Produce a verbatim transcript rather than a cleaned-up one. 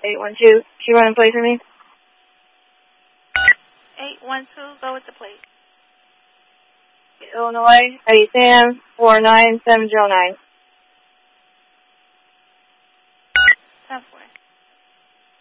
eight one two. Can you run and play for me? eight one two, go with the plate. Illinois, Eddie Sam, four nine seven zero nine. ten four.